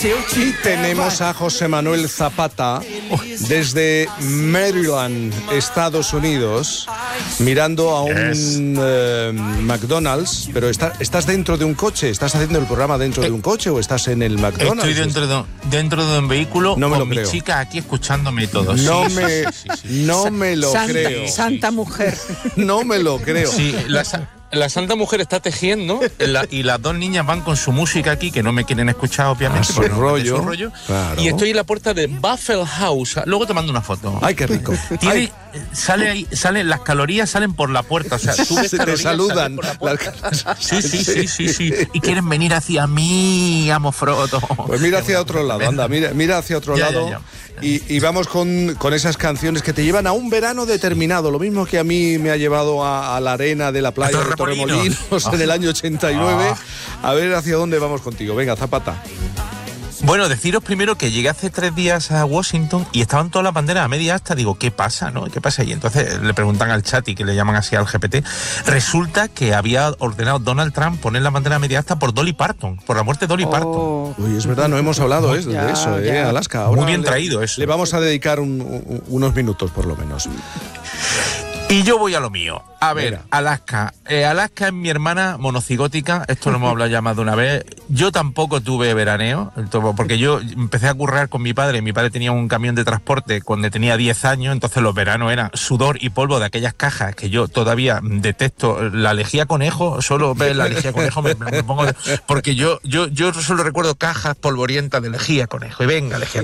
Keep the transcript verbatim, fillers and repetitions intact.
Y tenemos a José Manuel Zapata desde Maryland, Estados Unidos, mirando a un yes. uh, McDonald's. Pero está, ¿estás dentro de un coche? ¿Estás haciendo el programa dentro de un coche o estás en el McDonald's? Estoy dentro de, dentro de un vehículo no me con lo mi creo. chica aquí escuchándome todo. No, sí, me, sí, sí, sí, sí. no me lo Santa, creo. Santa mujer. No me lo creo. Sí, la, la santa mujer está tejiendo la, y las dos niñas van con su música aquí, que no me quieren escuchar, obviamente. Ah, su no, rollo. Su rollo. Claro. Y estoy en la puerta de Buffalo House. Luego te mando una foto. Ay, qué rico. Tiene, Ay. Sale ahí, sale, las calorías salen por la puerta. O sea, tú ves Se te saludan. Por la puerta. Sí, sí, sí, sí, sí. Y quieren venir hacia mí, amo Frodo. Pues mira hacia otro lado, anda, mira, mira hacia otro ya, lado. Ya, ya. Y, y vamos con, con esas canciones que te llevan a un verano determinado. Lo mismo que a mí me ha llevado a, a la arena de la playa de Torremolinos oh. en el año ochenta y nueve. Oh. A ver hacia dónde vamos contigo. Venga, Zapata. Bueno, deciros primero que llegué hace tres días a Washington y estaban todas las banderas a media asta. Digo, ¿qué pasa, no? ¿Qué pasa? Y entonces le preguntan al chat y que le llaman así al G P T. Resulta que había ordenado Donald Trump poner la bandera a media asta por Dolly Parton, por la muerte de Dolly oh. Parton. Uy, es verdad, no hemos hablado ¿eh? ya, de eso, ya. ¿eh? Alaska. Ahora Muy bien le, traído eso. Le vamos a dedicar un, un, unos minutos, por lo menos. Y yo voy a lo mío. A ver, Mira. Alaska. Eh, Alaska es mi hermana monocigótica. Esto lo hemos hablado ya más de una vez. Yo tampoco tuve veraneo, porque yo empecé a currar con mi padre. Mi padre tenía un camión de transporte cuando tenía diez años, entonces los veranos eran sudor y polvo de aquellas cajas que yo todavía detesto. La lejía conejo, solo ver la lejía conejo me, me pongo... De, porque yo, yo, yo solo recuerdo cajas polvorientas de lejía conejo. Y venga, lejía